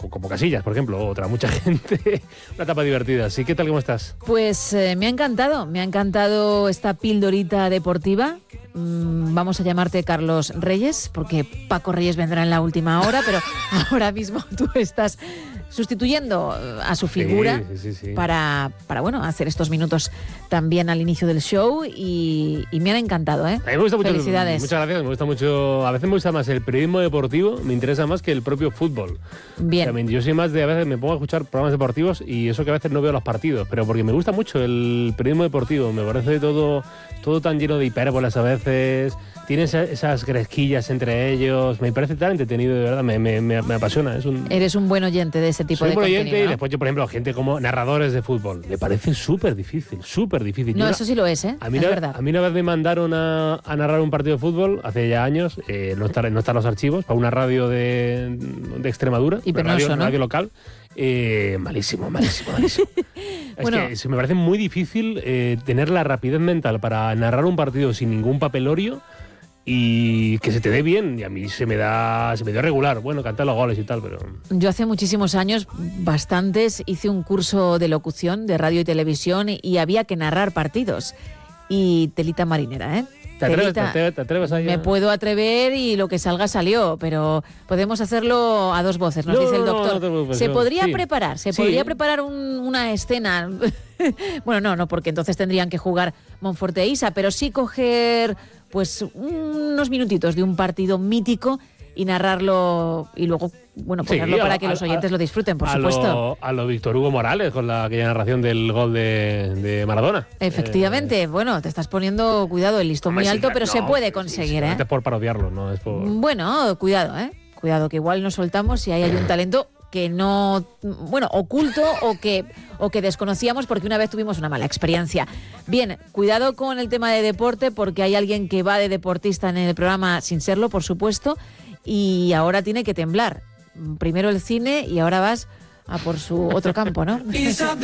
como Casillas, por ejemplo, otra mucha gente. Una etapa divertida. ¿Sí? ¿Qué tal, cómo estás? Pues me ha encantado esta pildorita deportiva. Vamos a llamarte Carlos Reyes, porque Paco Reyes vendrá en la última hora, pero ahora mismo tú estás sustituyendo a su figura sí. para bueno, hacer estos minutos también al inicio del show y me han encantado, ¿eh? A mí me gusta mucho. Felicidades. Muchas gracias, me gusta mucho. A veces me gusta más el periodismo deportivo, me interesa más que el propio fútbol. Bien. O sea, yo soy más de, a veces me pongo a escuchar programas deportivos y eso que a veces no veo los partidos, pero porque me gusta mucho el periodismo deportivo, me parece todo tan lleno de hipérbolas a veces, tiene esas gresquillas entre ellos, me parece tan entretenido, de verdad, me apasiona. Eres un buen oyente de ese tipo de contenido, oyente, ¿no? Y después yo, por ejemplo, gente como narradores de fútbol, me parece súper difícil. No, eso sí lo es, ¿eh? A mí, es verdad. A mí una vez me mandaron a narrar un partido de fútbol, hace ya años, no están los archivos, para una radio de Extremadura, una radio local. Malísimo. Bueno, es que me parece muy difícil tener la rapidez mental para narrar un partido sin ningún papelorio y que se te dé bien. Y a mí se me dio regular. Bueno, cantar los goles y tal, pero... Yo hace muchísimos años, bastantes, hice un curso de locución de radio y televisión y había que narrar partidos. Y telita marinera, ¿eh? ¿Te atreves ahí? Me puedo atrever y lo que salga salió, pero podemos hacerlo a dos voces, nos dice el doctor. Se podría preparar una escena. Bueno, no, porque entonces tendrían que jugar Monforte e Isa, pero sí coger pues unos minutitos de un partido mítico y narrarlo y luego, bueno, ponerlo para que los oyentes lo disfruten, por supuesto. A lo Víctor Hugo Morales, con aquella narración del gol de Maradona. Efectivamente, bueno, te estás poniendo, cuidado, el listón muy alto, pero se puede conseguir, ¿eh? Es por parodiarlo, no es por... Bueno, cuidado, ¿eh? Cuidado, que igual nos soltamos si hay un talento que no, bueno, oculto o que desconocíamos porque una vez tuvimos una mala experiencia. Bien, cuidado con el tema de deporte porque hay alguien que va de deportista en el programa sin serlo, por supuesto, y ahora tiene que temblar. Primero el cine y ahora vas a por su otro campo, ¿no?